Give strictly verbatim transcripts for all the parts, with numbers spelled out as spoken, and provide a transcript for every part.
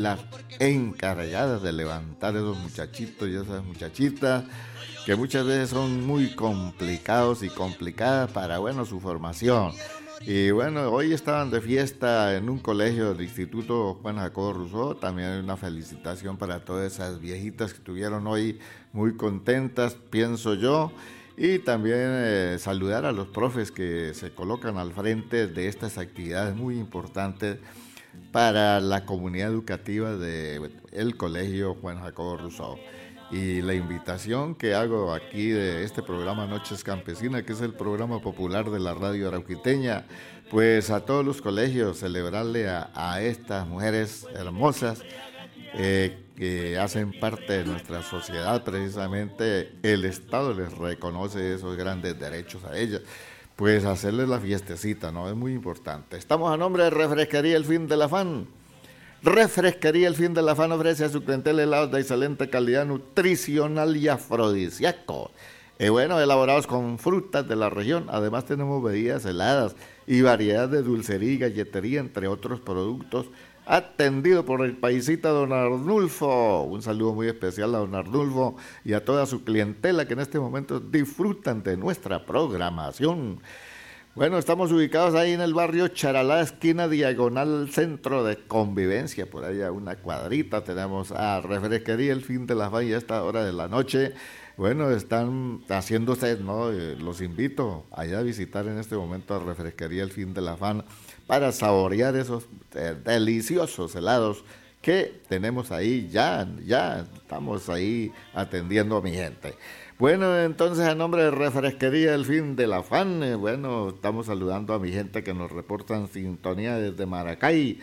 las encargadas de levantar esos muchachitos y esas muchachitas que muchas veces son muy complicados y complicadas para, bueno, su formación. Y bueno, hoy estaban de fiesta en un colegio del Instituto Juan Jacobo Rousseau. También una felicitación para todas esas viejitas que estuvieron hoy muy contentas, pienso yo. Y también eh, saludar a los profes que se colocan al frente de estas actividades muy importantes para la comunidad educativa del Colegio Juan Jacobo Rousseau. Y la invitación que hago aquí de este programa Noches Campesinas, que es el programa popular de la radio arauquiteña, pues a todos los colegios celebrarle a, a estas mujeres hermosas eh, que hacen parte de nuestra sociedad. Precisamente el Estado les reconoce esos grandes derechos a ellas. Pues hacerles la fiestecita, ¿no? Es muy importante. Estamos a nombre de Refresquería El Fin del Afán. Refresquería El Fin del Afán ofrece a su clientela helados de excelente calidad nutricional y afrodisíaco. Y bueno, elaborados con frutas de la región. Además tenemos bebidas heladas y variedad de dulcería y galletería, entre otros productos. Atendido por el paisita don Arnulfo. Un saludo muy especial a don Arnulfo y a toda su clientela que en este momento disfrutan de nuestra programación. Bueno, estamos ubicados ahí en el barrio Charalá, esquina diagonal Centro de Convivencia, por allá una cuadrita. Tenemos a Refresquería El Fin de la Afán y a esta hora de la noche. Bueno, están haciendo sed, ¿no? Los invito allá a visitar en este momento a Refresquería El Fin de la Afán para saborear esos eh, deliciosos helados que tenemos ahí. Ya, ya estamos ahí atendiendo a mi gente. Bueno, entonces a nombre de Refresquería El Fin del Afán, eh, bueno, estamos saludando a mi gente que nos reportan sintonía desde Maracay.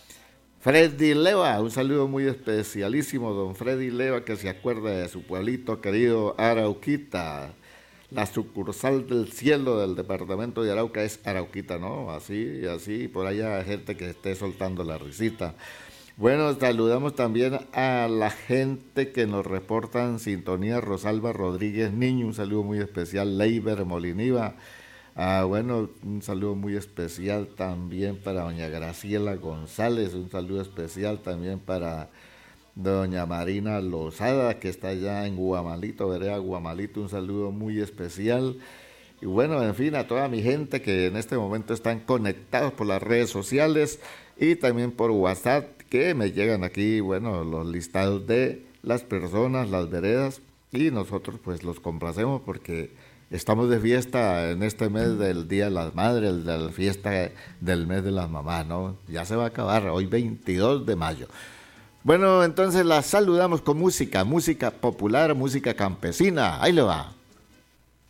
Freddy Leva, un saludo muy especialísimo, don Freddy Leva, que se acuerda de su pueblito querido Arauquita. La sucursal del cielo del departamento de Arauca es Arauquita, ¿no? Así, así, por allá hay gente que esté soltando la risita. Bueno, saludamos también a la gente que nos reportan sintonía. Rosalba Rodríguez Niño, un saludo muy especial. Leiber Moliniva, ah, bueno, un saludo muy especial también para doña Graciela González, un saludo especial también para doña Marina Lozada, que está allá en Guamalito, vereda Guamalito, un saludo muy especial. Y bueno, en fin, a toda mi gente que en este momento están conectados por las redes sociales y también por WhatsApp, que me llegan aquí, bueno, los listados de las personas, las veredas, y nosotros pues los complacemos porque estamos de fiesta en este mes del Día de las Madres, de la fiesta del mes de las mamás, ¿no? Ya se va a acabar, hoy veintidós de mayo. Bueno, entonces las saludamos con música, música popular, música campesina, ahí le va.